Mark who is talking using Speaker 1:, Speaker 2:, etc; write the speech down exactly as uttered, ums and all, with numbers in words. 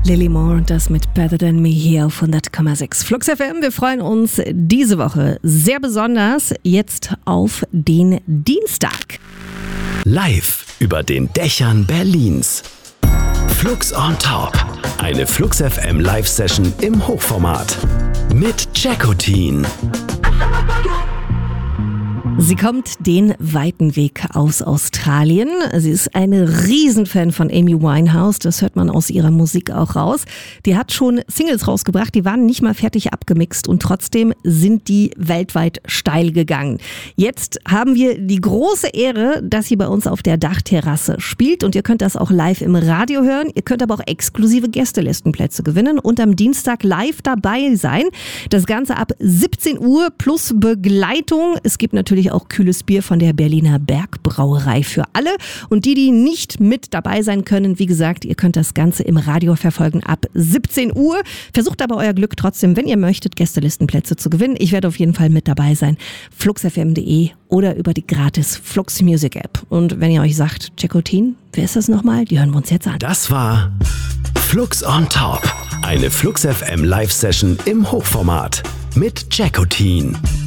Speaker 1: Lily Moore und das mit Better Than Me hier auf hundert Komma sechs Flux F M. Wir freuen uns diese Woche sehr besonders jetzt auf den Dienstag.
Speaker 2: Live über den Dächern Berlins. Flux on Top. Eine Flux F M Live-Session im Hochformat. Mit Jackotin.
Speaker 1: Sie kommt den weiten Weg aus Australien. Sie ist eine Riesenfan von Amy Winehouse. Das hört man aus ihrer Musik auch raus. Die hat schon Singles rausgebracht, die waren nicht mal fertig abgemixt und trotzdem sind die weltweit steil gegangen. Jetzt haben wir die große Ehre, dass sie bei uns auf der Dachterrasse spielt und ihr könnt das auch live im Radio hören. Ihr könnt aber auch exklusive Gästelistenplätze gewinnen und am Dienstag live dabei sein. Das Ganze ab siebzehn Uhr plus Begleitung. Es gibt natürlich auch kühles Bier von der Berliner Bergbrauerei für alle. Und die, die nicht mit dabei sein können, wie gesagt, ihr könnt das Ganze im Radio verfolgen ab siebzehn Uhr. Versucht aber euer Glück trotzdem, wenn ihr möchtet, Gästelistenplätze zu gewinnen. Ich werde auf jeden Fall mit dabei sein. flux f m punkt d e oder über die gratis Flux Music App. Und wenn ihr euch sagt, Jackotin, wer ist das nochmal? Die hören wir uns jetzt an.
Speaker 2: Das war Flux on Top. Eine Flux F M Live-Session im Hochformat. Mit Jackotin.